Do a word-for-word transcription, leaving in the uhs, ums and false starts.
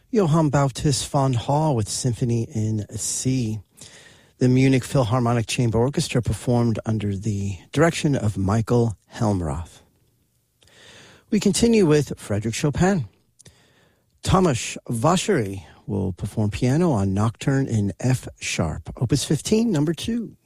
Johann Baptist von Hall with Symphony in C. The Munich Philharmonic Chamber Orchestra performed under the direction of Michael Helmroth. We continue with Frédéric Chopin. Tomasz Vauchery will perform piano on Nocturne in F sharp, Opus fifteen, number two.